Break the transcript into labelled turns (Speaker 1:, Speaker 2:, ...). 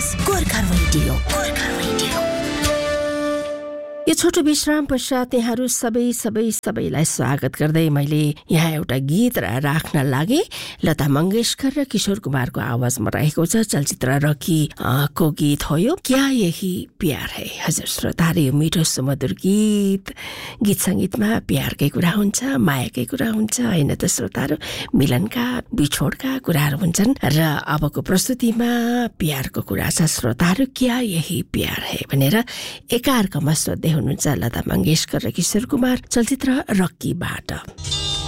Speaker 1: Gorkha radio. यो छोटो विश्राम पश्चात यहाँहरू सबैलाई स्वागत गर्दै मैले यहाँ एउटा गीत राख्न लागे। लता मंगेशकर र किशोर कुमारको आवाजमा रहेको छ, चलचित्र रकी को गीत हो यो, क्या यही प्यार है। हजुर श्रोताहरू, यो मिठो सुमधुर गीत संगीतमा प्यारकै कुरा हुन्छ, मायाकै कुरा हुन्छ, हैन त श्रोताहरू? मिलनका बिछोडका कुराहरू हुन्छन् र अबको प्रस्तुतिमा प्यारको कुरा छ श्रोताहरू। क्या यही प्यार है भनेर एकाअर्कामा सोध्दै हुनुहुन्छ लता मंगेशकर र किशोर कुमार, चलचित्र रक्कीबाट।